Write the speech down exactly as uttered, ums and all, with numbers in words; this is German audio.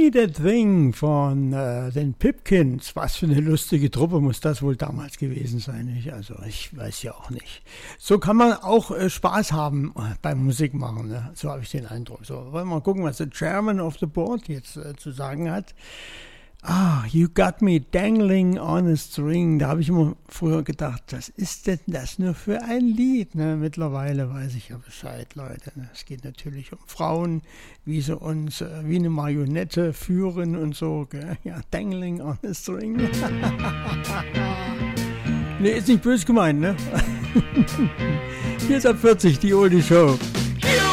Me That Thing von äh, den Pipkins. Was für eine lustige Truppe muss das wohl damals gewesen sein. Ich, also ich weiß ja auch nicht. So kann man auch äh, Spaß haben äh, beim Musik machen. Ne? So habe ich den Eindruck. So, wollen wir mal gucken, was der Chairman of the Board jetzt äh, zu sagen hat. Ah, You Got Me Dangling on a String. Da habe ich immer früher gedacht, was ist denn das nur für ein Lied? Ne? Mittlerweile weiß ich ja Bescheid, Leute. Es geht natürlich um Frauen, wie sie uns äh, wie eine Marionette führen und so. Gell? Ja, Dangling on a String. Nee, ist nicht böse gemeint, ne? Hier ist ab vierzig, die Oldie Show.